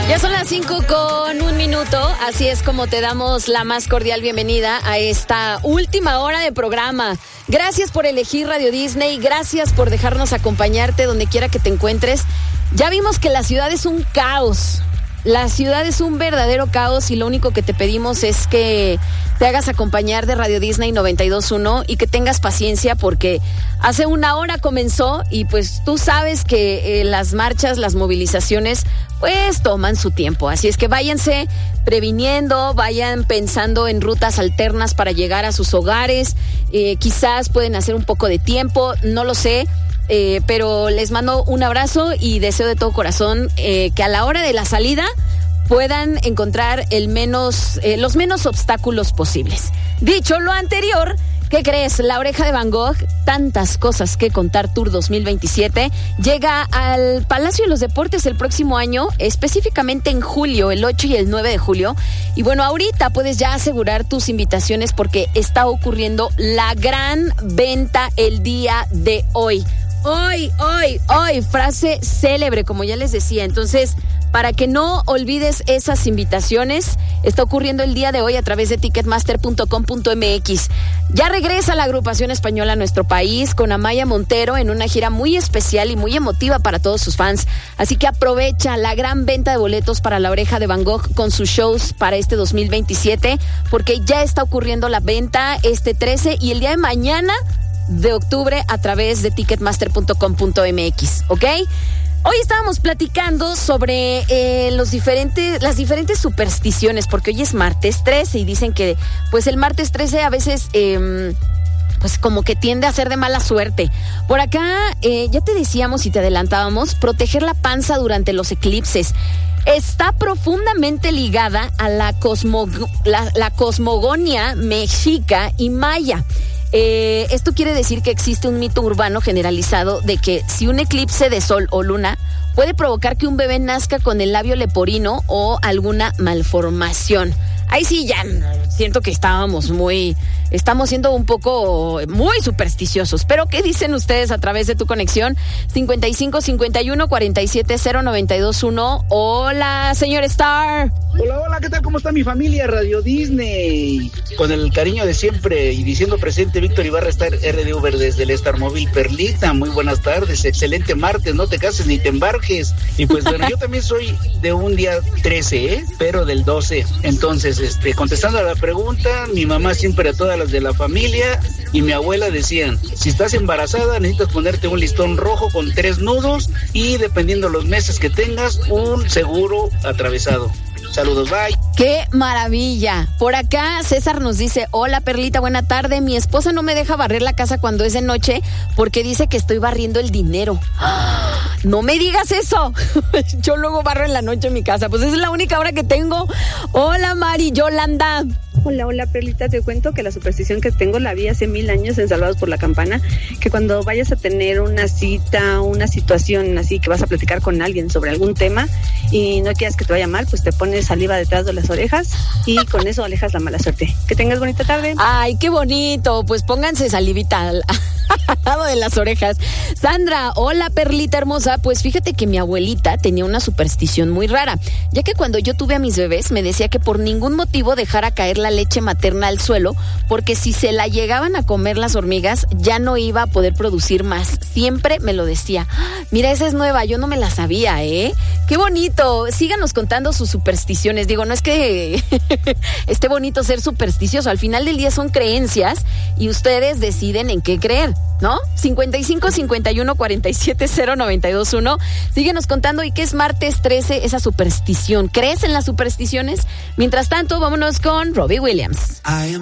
Ya son las 5:01, así es como te damos la más cordial bienvenida a esta última hora de programa. Gracias por elegir Radio Disney, gracias por dejarnos acompañarte donde quiera que te encuentres. Ya vimos que la ciudad es un caos. La ciudad es un verdadero caos y lo único que te pedimos es que te hagas acompañar de Radio Disney 92.1 y que tengas paciencia porque hace una hora comenzó y pues tú sabes que las marchas, las movilizaciones pues toman su tiempo. Así es que váyanse previniendo, vayan pensando en rutas alternas para llegar a sus hogares. Quizás pueden hacer un poco de tiempo, no lo sé. Pero les mando un abrazo y deseo de todo corazón que a la hora de la salida puedan encontrar los menos obstáculos posibles. Dicho lo anterior, ¿qué crees? La Oreja de Van Gogh, tantas cosas que contar Tour 2027, llega al Palacio de los Deportes el próximo año, específicamente en julio, el 8 y el 9 de julio. Y bueno, ahorita puedes ya asegurar tus invitaciones porque está ocurriendo la gran venta el día de hoy. Hoy, frase célebre, como ya les decía. Entonces, para que no olvides esas invitaciones, está ocurriendo el día de hoy a través de ticketmaster.com.mx. Ya regresa la agrupación española a nuestro país con Amaya Montero en una gira muy especial y muy emotiva para todos sus fans. Así que aprovecha la gran venta de boletos para La Oreja de Van Gogh con sus shows para este 2027, porque ya está ocurriendo la venta este 13 y el día de mañana de octubre a través de ticketmaster.com.mx, ¿ok? Hoy estábamos platicando sobre las diferentes supersticiones, porque hoy es martes 13 y dicen que pues el martes 13 a veces pues como que tiende a ser de mala suerte. Por acá ya te decíamos y te adelantábamos, proteger la panza durante los eclipses está profundamente ligada a la cosmogonía mexica y maya. Esto quiere decir que existe un mito urbano generalizado de que si un eclipse de sol o luna puede provocar que un bebé nazca con el labio leporino o alguna malformación. Ahí sí ya siento que estamos siendo un poco muy supersticiosos. Pero ¿qué dicen ustedes a través de tu conexión? 55 51 47 0921. Hola, señor Star. Hola, ¿qué tal? ¿Cómo está mi familia Radio Disney? Con el cariño de siempre y diciendo presente, Víctor Ibarra, Star RDV desde el Star Móvil Perlita. Muy buenas tardes, excelente martes, no te cases ni te embarques. Y pues bueno, yo también soy de un día 13, pero del 12. Entonces, contestando a la pregunta, mi mamá siempre a todas las de la familia y mi abuela decían, si estás embarazada necesitas ponerte un listón rojo con 3 nudos y dependiendo los meses que tengas, un seguro atravesado. Saludos, bye. ¡Qué maravilla! Por acá César nos dice, hola Perlita, buena tarde. Mi esposa no me deja barrer la casa cuando es de noche porque dice que estoy barriendo el dinero. ¡Ah! No me digas eso. Yo luego barro en la noche en mi casa, pues es la única hora que tengo. Hola Mari Yolanda. Hola Perlita, te cuento que la superstición que tengo la vi hace 1000 años en Salvados por la Campana, que cuando vayas a tener una cita, una situación así que vas a platicar con alguien sobre algún tema y no quieras que te vaya mal, pues te pones saliva detrás de las orejas y con eso alejas la mala suerte. Que tengas bonita tarde. Ay, qué bonito, pues pónganse salivita al lado de las orejas. Sandra, hola Perlita hermosa, pues fíjate que mi abuelita tenía una superstición muy rara, ya que cuando yo tuve a mis bebés me decía que por ningún motivo dejara caer la leche materna al suelo, porque si se la llegaban a comer las hormigas ya no iba a poder producir más. Siempre me lo decía. Mira, esa es nueva, yo no me la sabía, Qué bonito. Síganos contando sus supersticiones. Digo, no es que esté bonito ser supersticioso, al final del día son creencias y ustedes deciden en qué creer, ¿no? 55 51 47 0921. Síguenos contando y qué es martes 13, esa superstición. ¿Crees en las supersticiones? Mientras tanto, vámonos con Robbie Williams.